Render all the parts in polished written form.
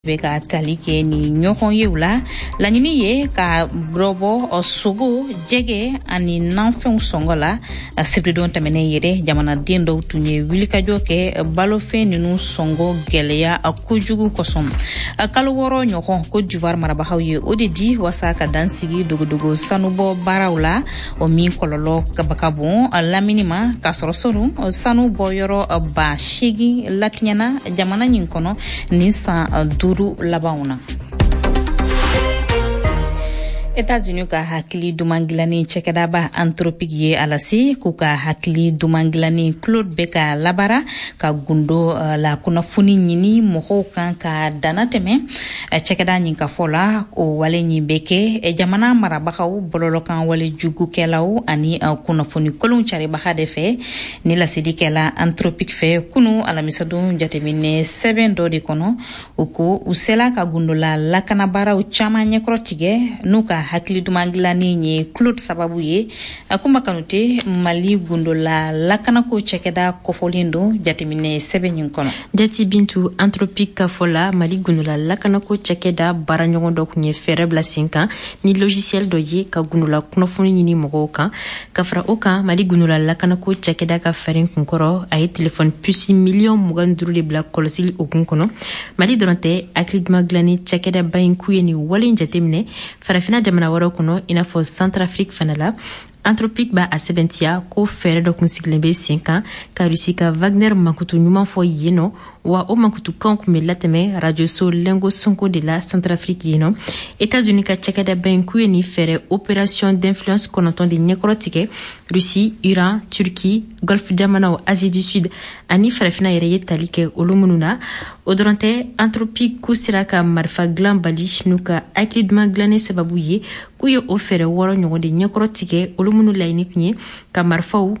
be ka tali kɛ ni ɲɔgɔn ye la laɲini ye ka brobo sogo jɛgɛ ani nanfɛnw sɔngɔ la sibidon tɛmɛnen yɛrɛ jamanaden dɔw tun ye wulikajɔ kɛ balofɛn ninnu sɔngɔ gɛlɛya kojugu kosɔn kalo wɔɔrɔ ɲɔgɔn ko D'ivoire marabagaw ye o de di wasa ka dansigi dogodogo sanubɔ baaraw la o min kɔlɔlɔ ka bon lamini ma ka sɔrɔ sanu bɔ yɔrɔ ba 8 latiɲana jamana ɲin kɔnɔ ni san labanw na. États-Unis ka hakili duman gilani cɛkɛdaba anthropique ye alasi k'u ka hakili duman gilani Claude Beka labara ka gundo la kunnafoni ɲini mɔgɔw kan ka dana tɛmɛ cɛkɛda ɲin ka fɔ la o wale ɲin bɛ kɛ jamana marabagaw bɔlɔlɔkan wale jugukɛlaw ani kunnafoni kolon caribaga de fɛ ni lasedikɛla anthropique fɛ kunu alamisadon jateminɛ sɛbɛn dɔ de kɔnɔ o ko u sela ka gundola lakanabaraw caman ɲɛkɔrɔ tigɛ n'u ka hakili duman gilani ye Claude sababu ye akuma kanute Mali gundola lakanako cɛkɛda kɔfɔlen don jateminɛ sɛbɛn ɲin kɔnɔ. Jati Bintu anthropique ka fɔla Mali gundola lakanako cɛkɛda baaraɲɔgɔn dɔ kun ye fɛɛrɛ bila sen kan ni logiciel dɔ ye ka gundola kunnafoni ɲini mɔgɔw kan ka fara o kan Mali gundola lakanako cɛkɛda ka fɛɛrɛ kunkɔrɔ a ye téléphone puce million 25 de bila kɔlɔsili okun kɔnɔ Mali dɔrɔn tɛ hakili duman gilani cɛkɛda ba in ku ye ni wale jateminɛ farafina jamana wɛrɛw kɔnɔ i n'a fɔ Centrafrique fana la anthropique b'a sɛbɛntiya ko fɛɛrɛ dɔ kun sigilen bɛ sen kan ka Rusi ka Wagner mankutu ɲuman fɔ yen nɔ wa o mankutukan kun bɛ latɛmɛ radio so Lengo Sonko de la Centrafrique yen nɔ États-Unis ka cɛkɛda ba in ku ye ni fɛɛrɛ opération d'influence 9 de ɲɛkɔrɔ tigɛ Rusi, Iran, Turquie, Golfe jamanaw Asie du Sud ani farafina yɛrɛ ye tali kɛ olu minnu na o dɔrɔn tɛ anthropique ku sera ka marifa dilan bali n'u ka hakili duman dilannen sababu ye k'u ye o fɛɛrɛ wɔɔrɔ ɲɔgɔn de ɲɛkɔrɔ tigɛ olu minnu laɲini kun ye ka marifaw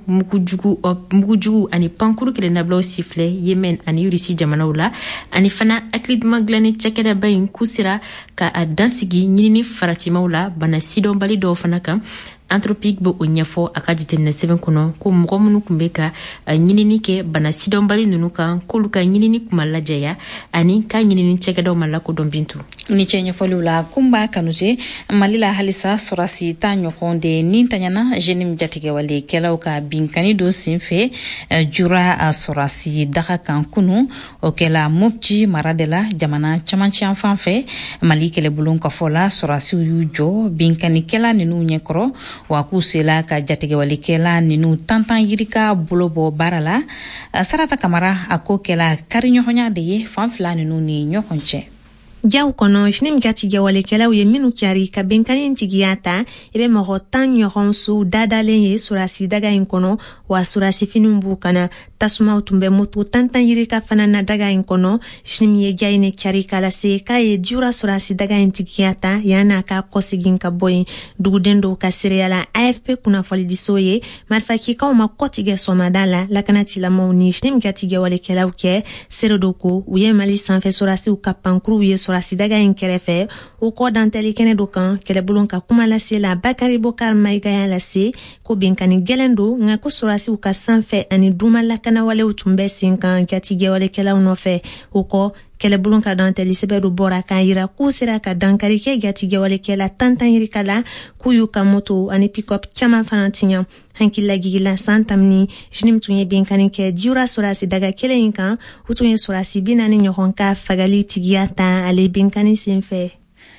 mugujugu ani pankuru kelennabilaw sifilɛ Yemen ani Rusi jamanaw la ani fana hakili duman dilannen cɛkɛda ba in ku sera ka a dansigi ɲinini faratimaw la bana sidɔnbali dɔw fana kan anthropique bɛ o ɲɛfɔ a ka jateminɛ sɛbɛn kɔnɔ ko mɔgɔ minnu kun bɛ ka ɲinini kɛ bana sidɔnbali ninnu kan k'olu ka ɲinini kuma lajɛya ani ka ɲinini cɛkɛdaw ma lakodɔn Bintu. Ni cɛ ɲɛfɔliw la kunba kanute Mali la halisa sɔrɔsi ta ɲɔgɔn de ni tanyana jenim jatigɛwalekɛlaw ka binkani do senfɛ jura sɔrɔsi daga kan kunu o kɛla Mopti mara de la jamana camancɛ fan fɛ Mali kɛlɛbulon ka fɔ la sɔrɔsiw y'u jɔ binkanikɛla ninnu ɲɛkɔrɔ wa k'u sela ka jatigɛwalikɛla ninu tantan yirika bolo bɔ baara la Sarata Kamara a ko kɛla kariɲɔgɔnya de ye fan fila ninu ni ɲɔgɔn cɛ. Jaw kɔnɔ sini jatigɛwalekɛlaw ye minnu cari ka bɛnkanin tigiya ta i bɛ mɔgɔ 10 ɲɔgɔn su dadalen ye surasi daga in kɔnɔ wa surasi finiw b'u kana tasumaw tun bɛ moto tantan yirika fana na daga in kɔnɔ sini ye jayi ne cari k'a lase k'a ye jura surasi daga in tigiya ta yan n'a ka kɔsegin ka bɔ yen duguden dɔw ka seereya la AFP kunnafonidiso ye marifakikaw ma kɔtigɛ sɔmada la lakanatilamɔw ni sini jatigɛwalekɛlaw kɛ seere dɔ ko u ye Mali sanfɛ surasiw ka pankuruw ye surasi daga in kɛrɛfɛ o kɔ dantɛli kɛnɛ dɔ kan kɛlɛbulon ka kuma lase la Bakari Bokar Maigaya lase ko benkani gɛlɛn do nka ko surasiw ka sanfɛ ani duma lakanawalew tun bɛ sen kan jatigɛwalekɛlaw nɔfɛ o kɔ kɛlɛbulon ka dantɛli sɛbɛ do bɔra kan yira k'u sera ka dankari kɛ jatigɛwalekɛla tantan yirika la k'u y'u ka moto ani pick-up caman fana tiɲa hankilagigila san tamini jinim tun ye benkani kɛ jura surasi daga kelen in kan u tun ye surasi 40 ɲɔgɔn ka fagali tigiya ta ale benkani senfɛ.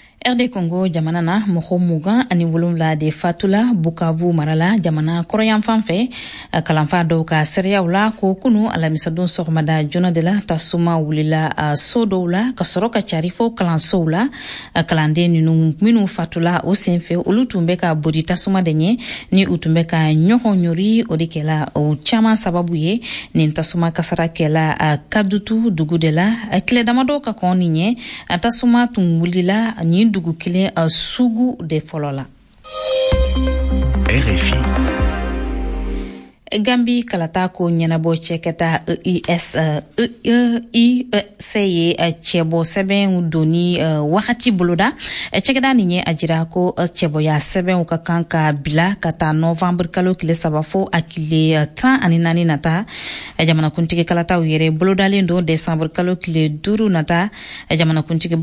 RD Congo jamana na mɔgɔ 20 ani 7 de fatula Bukavu marala jamana kɔrɔyan fan fɛ kalanfa dɔw ka seereyaw la ko kunu alamisadon sɔgɔmada joona de la tasuma wulila so dɔw la ka sɔrɔ ka cari fo kalansow la kalanden minnu fatula o senfɛ olu tun bɛ ka bodi tasuma de ɲɛ ni u tun bɛ ka ɲɔgɔn ɲori o de kɛla o caman sababu ye nin tasuma kasara kɛla Kadutu dugu de la tile damadɔ ka kɔn nin ɲɛ tasuma tun wulila ni dugu kelen sugu de fɔlɔ la. RFI Gambi kalata ko ɲɛnabɔ cɛkɛda EIC ye cɛbɔ sɛbɛn doni wagati boloda cɛkɛda nin ye a jira ko cɛbɔya sɛbɛnw ka kan ka bila ka taa nɔvamburu kalo tile 3 fo a tile 14 nata jamanakuntigi kalataw yɛrɛ bolodalen don desanburu kalo tile 5 nata jamanakuntigi